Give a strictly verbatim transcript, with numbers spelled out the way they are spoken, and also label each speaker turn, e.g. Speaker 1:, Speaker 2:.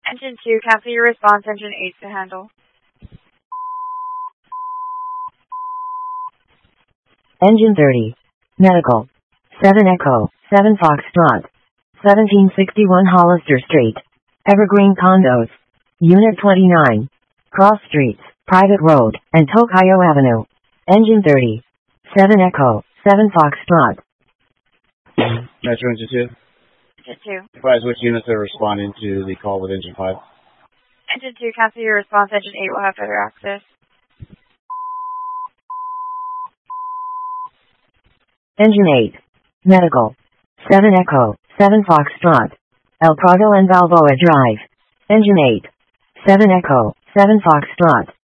Speaker 1: Engine two, cancel your response. Engine eight to handle.
Speaker 2: Engine thirty. Medical. seven Echo, seven Foxtrot. seventeen sixty-one Hollister Street. Evergreen Condos. Unit twenty-nine. Cross Streets, Private Road, and Tokayo Avenue. Engine thirty. seven Echo, seven Foxtrot.
Speaker 3: Metro Engine two.
Speaker 1: Engine two.
Speaker 3: Advise which units are responding to the call with Engine five.
Speaker 1: Engine two, cancel your response. Engine eight will have better access.
Speaker 2: Engine eight. Medical. seven Echo, seven Foxtrot. El Prado and Balboa Drive. Engine eight. seven Echo, seven Foxtrot.